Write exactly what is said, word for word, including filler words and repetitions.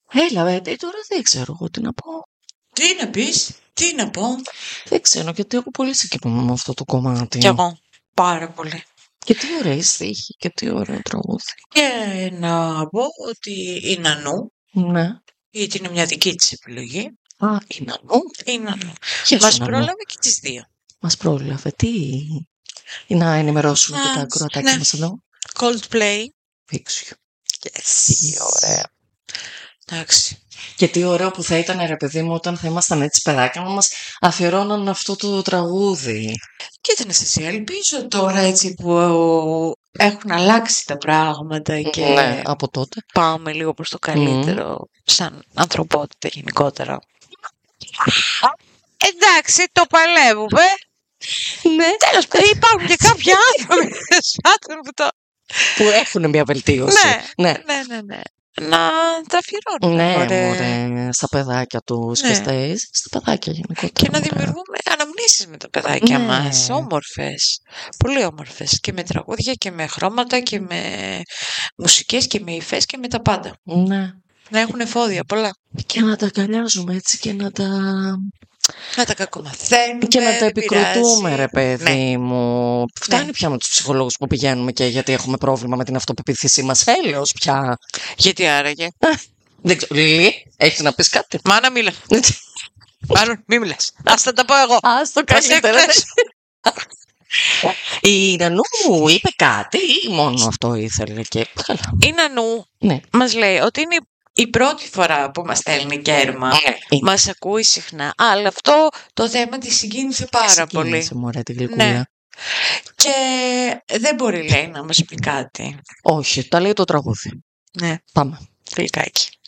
Έλα, ε, τώρα δεν ξέρω εγώ τι να πω. Τι να πεις, τι να πω. Δεν ξέρω, γιατί έχω πολύ συγκεκριμένο με αυτό το κομμάτι. Κι εγώ, πάρα πολύ. Και τι ωραία στίχη και τι ωραίο τραγούδι. Και να πω ότι η Νανού, Ναι. γιατί είναι μια δική της επιλογή. Α, η Νανού. Η Νανού. Γεια σου, Μας Νανού. πρόλαβε και τις δύο. Μας πρόλαβε. Τι. Να ενημερώσουμε Α, και τα ακροατάκια ναι. μας εδώ. Coldplay. Fix you. Yes. Τι ωραία. Εντάξει. Και τι ωραίο που θα ήταν, ρε παιδί μου, όταν θα ήμασταν έτσι παιδάκια να μας αφιερώναν αυτό το τραγούδι. Κοίτα να σας ελπίζω τώρα έτσι που έχουν αλλάξει τα πράγματα και Ναι, από τότε. πάμε λίγο προς το καλύτερο mm. σαν ανθρωπότητα γενικότερα. Εντάξει, το παλεύουμε. Ναι. Τέλος πάντων, υπάρχουν και κάποιοι άνθρωποι που, το... που έχουν μια βελτίωση. Ναι, ναι, ναι, ναι. ναι. Να τα αφιερώνουν. Ναι, μωρέ. μωρέ, στα παιδάκια τους Ναι. και στα, στα παιδάκια γενικότερα. Και να μωρέ. δημιουργούμε αναμνήσεις με τα παιδάκια Ναι. μας, όμορφες, πολύ όμορφες, και με τραγούδια και με χρώματα και με μουσικές και με υφές και με τα πάντα. Ναι. Να έχουν εφόδια πολλά. Και να τα αγκαλιάζουμε έτσι και να τα... Να τα κακομαθαίνουμε. Και να τα επικροτούμε, ρε παιδί Ναι. μου. Φτάνει Ναι. πια με τους ψυχολόγους που πηγαίνουμε και γιατί έχουμε πρόβλημα με την αυτοπεποίθησή μας. Έλεος πια. Γιατί άραγε. Δεν ξέρω. Λίλη, έχεις να πεις κάτι? Μάνα, μίλα. Μάλλον μη μιλάς. Ας θα τα πω εγώ. Ας το καλύτερα. Η Νανού μου είπε κάτι ή μόνο αυτό ήθελε και καλά. Η Νανού Ναι. μας λέει ότι είναι η πρώτη φορά που μας στέλνει κέρμα. Είναι. Μας ακούει συχνά. Αλλά αυτό το θέμα τη συγκίνησε πάρα πολύ. Συγκίνησε, μωρέ, τη γλυκούλα. Ναι. Και δεν μπορεί, λέει, να μας πει κάτι. Όχι, τα λέει το τραγούδι. Ναι, Πάμε. γλυκάκι.